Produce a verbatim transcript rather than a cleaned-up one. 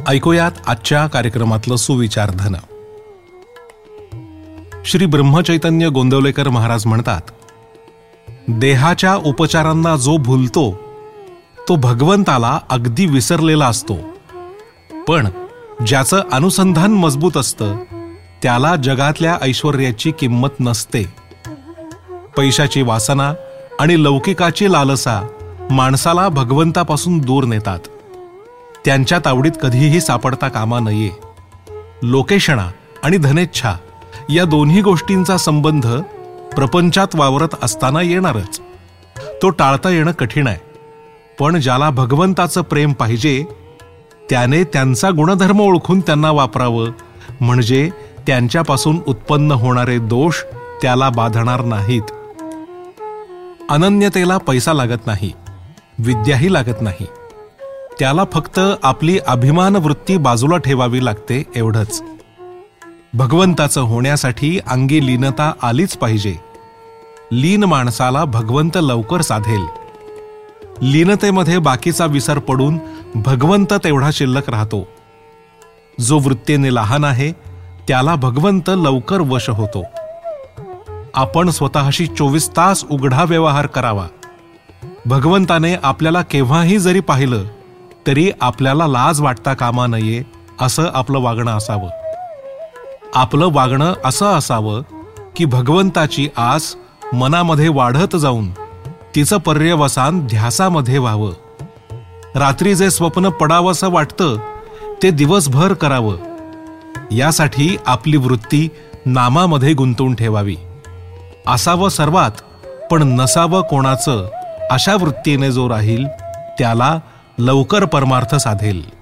ऐकूयात आजच्या कार्यक्रमातलं सुविचारधन. श्री ब्रह्मचैतन्य गोंदवलेकर महाराज म्हणतात, देहाच्या उपचारांना जो भुलतो तो भगवंताला अगदी विसरलेला असतो, पण ज्याचं अनुसंधान मजबूत असतं त्याला जगातल्या ऐश्वर्याची किंमत नसते. पैशाची वासना आणि लौकिकाची लालसा माणसाला भगवंतापासून दूर नेतात. त्यांच्या तावडीत कधीही सापडता कामा नये. लोकेशणा आणि धनेच्छा या दोन्ही गोष्टींचा संबंध प्रपंचात वावरत असताना येणारच. तो टाळता येणं कठीण आहे, पण ज्याला भगवंताचं प्रेम पाहिजे त्याने त्यांचा गुणधर्म ओळखून त्यांना वापरावं, म्हणजे त्यांच्यापासून उत्पन्न होणारे दोष त्याला बाधणार नाहीत. अनन्यतेला पैसा लागत नाही, विद्याही लागत नाही. त्याला फक्त आपली अभिमान वृत्ती बाजूला ठेवावी लागते, एवढंच. भगवंताचं होण्यासाठी अंगी लीनता आलीच पाहिजे. लीन माणसाला भगवंत लवकर साधेल. लीनतेमध्ये बाकीचा विसर पडून भगवंत तेवढा शिल्लक राहतो. जो वृत्तीने लहान आहे त्याला भगवंत लवकर वश होतो. आपण स्वतःशी चोवीस तास उघडा व्यवहार करावा. भगवंताने आपल्याला केव्हाही जरी पाहिलं तरी आपल्याला लाज वाटता कामा नये, असं आपलं वागणं असावं. आपलं वागणं असं असावं की भगवंताची आस मनामध्ये वाढत जाऊन तिचं पर्यवसान ध्यासामध्ये व्हावं. रात्री जे स्वप्न पडावंसं वाटतं ते दिवसभर करावं. यासाठी आपली वृत्ती नामामध्ये गुंतवून ठेवावी. असावं सर्वात, पण नसावं कोणाचं, अशा वृत्तीने जो राहील त्याला लवकर परमार्थ साधेल.